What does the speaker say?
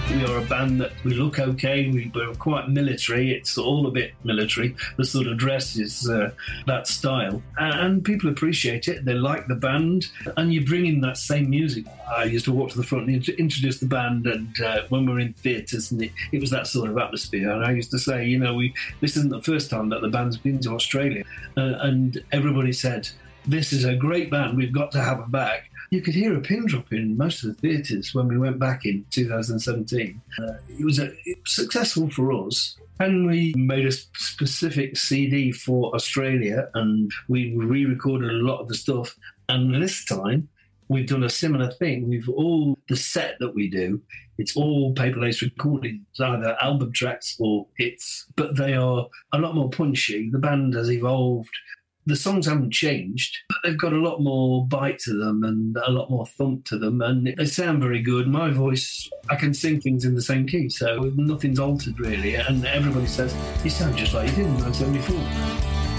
We are a band that we look okay. We're quite military. It's all a bit military. The sort of dress is that style. And people appreciate it. They like the band. And you bring in that same music. I used to walk to the front and introduce the band. And when we were in theatres, and it was that sort of atmosphere. And I used to say, this isn't the first time that the band's been to Australia. And everybody said, this is a great band. We've got to have them back. You could hear a pin drop in most of the theatres when we went back in 2017. It was successful for us. And we made a specific CD for Australia, and we re-recorded a lot of the stuff. And this time, we've done a similar thing. The set that we do, it's all Paper Lace recordings, either album tracks or hits, but they are a lot more punchy. The band has evolved. The songs haven't changed, but they've got a lot more bite to them and a lot more thump to them, and they sound very good. My voice, I can sing things in the same key, so nothing's altered really, and everybody says, you sound just like you did in 1974.